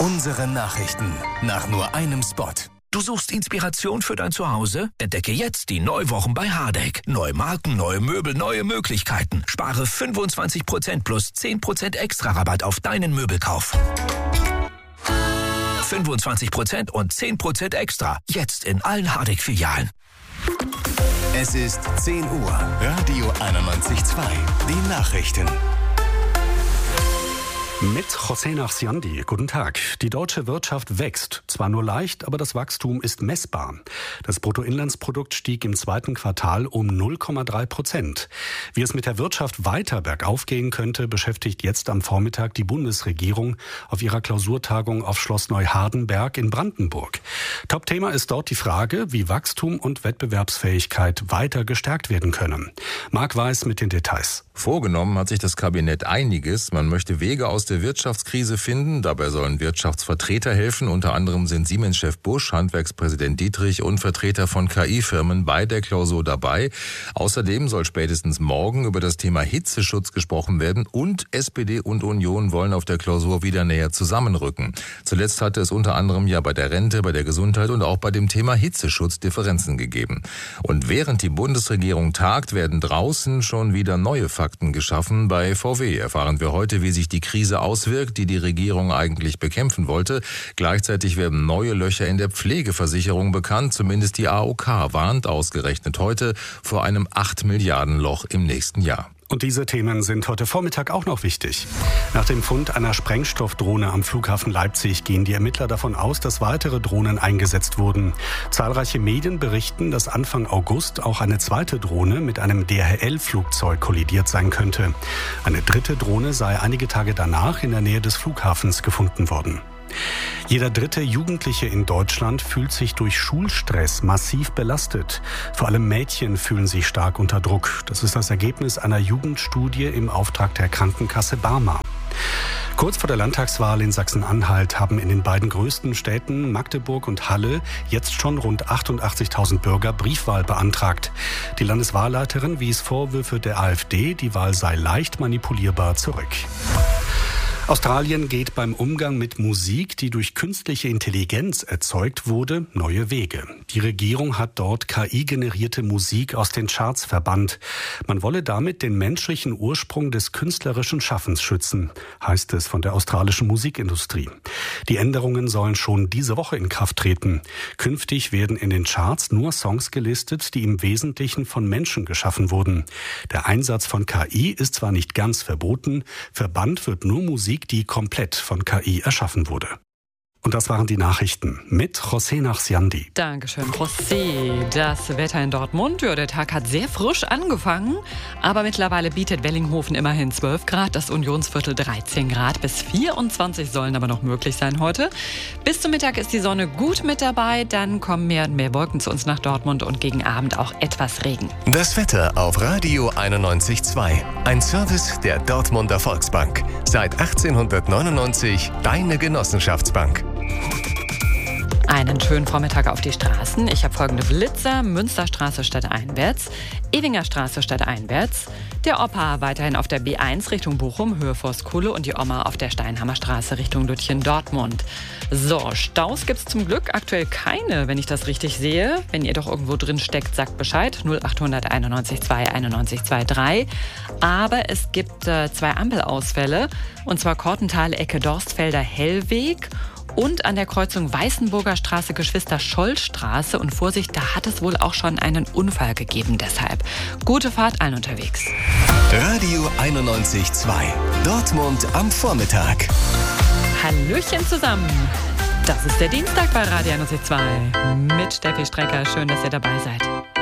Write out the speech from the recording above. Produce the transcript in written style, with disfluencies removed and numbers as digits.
Unsere Nachrichten nach nur einem Spot. Du suchst Inspiration für dein Zuhause? Entdecke jetzt die Neuwochen bei Hardegg. Neue Marken, neue Möbel, neue Möglichkeiten. Spare 25% plus 10% extra Rabatt auf deinen Möbelkauf. 25% und 10% extra. Jetzt in allen Hardegg-Filialen. Es ist 10 Uhr. Radio 91.2. Die Nachrichten. Mit José Nachsiandi. Guten Tag. Die deutsche Wirtschaft wächst. Zwar nur leicht, aber das Wachstum ist messbar. Das Bruttoinlandsprodukt stieg im zweiten Quartal um 0,3%. Wie es mit der Wirtschaft weiter bergauf gehen könnte, beschäftigt jetzt am Vormittag die Bundesregierung auf ihrer Klausurtagung auf Schloss Neuhardenberg in Brandenburg. Topthema ist dort die Frage, wie Wachstum und Wettbewerbsfähigkeit weiter gestärkt werden können. Marc Weiß mit den Details. Vorgenommen hat sich das Kabinett einiges. Man möchte Wege aus der Wirtschaftskrise finden. Dabei sollen Wirtschaftsvertreter helfen. Unter anderem sind Siemens-Chef Busch, Handwerkspräsident Dietrich und Vertreter von KI-Firmen bei der Klausur dabei. Außerdem soll spätestens morgen über das Thema Hitzeschutz gesprochen werden. Und SPD und Union wollen auf der Klausur wieder näher zusammenrücken. Zuletzt hatte es unter anderem ja bei der Rente, bei der Gesundheit und auch bei dem Thema Hitzeschutz Differenzen gegeben. Und während die Bundesregierung tagt, werden draußen schon wieder neue Fakten geschaffen. Bei VW erfahren wir heute, wie sich die Krise auswirkt, die Regierung eigentlich bekämpfen wollte. Gleichzeitig werden neue Löcher in der Pflegeversicherung bekannt. Zumindest die AOK warnt ausgerechnet heute vor einem 8 Milliarden Loch im nächsten Jahr. Und diese Themen sind heute Vormittag auch noch wichtig. Nach dem Fund einer Sprengstoffdrohne am Flughafen Leipzig gehen die Ermittler davon aus, dass weitere Drohnen eingesetzt wurden. Zahlreiche Medien berichten, dass Anfang August auch eine zweite Drohne mit einem DHL-Flugzeug kollidiert sein könnte. Eine dritte Drohne sei einige Tage danach in der Nähe des Flughafens gefunden worden. Jeder dritte Jugendliche in Deutschland fühlt sich durch Schulstress massiv belastet. Vor allem Mädchen fühlen sich stark unter Druck. Das ist das Ergebnis einer Jugendstudie im Auftrag der Krankenkasse Barmer. Kurz vor der Landtagswahl in Sachsen-Anhalt haben in den beiden größten Städten Magdeburg und Halle jetzt schon rund 88.000 Bürger Briefwahl beantragt. Die Landeswahlleiterin wies Vorwürfe der AfD, die Wahl sei leicht manipulierbar, zurück. Australien geht beim Umgang mit Musik, die durch künstliche Intelligenz erzeugt wurde, neue Wege. Die Regierung hat dort KI-generierte Musik aus den Charts verbannt. Man wolle damit den menschlichen Ursprung des künstlerischen Schaffens schützen, heißt es von der australischen Musikindustrie. Die Änderungen sollen schon diese Woche in Kraft treten. Künftig werden in den Charts nur Songs gelistet, die im Wesentlichen von Menschen geschaffen wurden. Der Einsatz von KI ist zwar nicht ganz verboten, verbannt wird nur Musik, die komplett von KI erschaffen wurde. Und das waren die Nachrichten mit José Nachsiandi. Dankeschön, José. Das Wetter in Dortmund, ja, der Tag hat sehr frisch angefangen, aber mittlerweile bietet Wellinghofen immerhin 12 Grad, das Unionsviertel 13 Grad, bis 24 sollen aber noch möglich sein heute. Bis zum Mittag ist die Sonne gut mit dabei, dann kommen mehr und mehr Wolken zu uns nach Dortmund und gegen Abend auch etwas Regen. Das Wetter auf Radio 91.2. Ein Service der Dortmunder Volksbank. Seit 1899 deine Genossenschaftsbank. Einen schönen Vormittag auf die Straßen. Ich habe folgende Blitzer: Münsterstraße stadteinwärts, Ewinger Straße stadteinwärts, der Opa weiterhin auf der B1 Richtung Bochum, Höhe Forstkuhle und die Oma auf der Steinhammer Straße Richtung Lütchen-Dortmund. So, Staus gibt's zum Glück aktuell keine, wenn ich das richtig sehe. Wenn ihr doch irgendwo drin steckt, sagt Bescheid. 0800 91 2 91 23. Aber es gibt 2 Ampelausfälle, und zwar Kortental, Ecke Dorstfelder Hellweg und an der Kreuzung Weißenburger Straße, Geschwister-Scholl-Straße. Und Vorsicht, da hat es wohl auch schon einen Unfall gegeben. Deshalb gute Fahrt allen unterwegs. Radio 91.2. Dortmund am Vormittag. Hallöchen zusammen. Das ist der Dienstag bei Radio 91.2 mit Steffi Strecker. Schön, dass ihr dabei seid.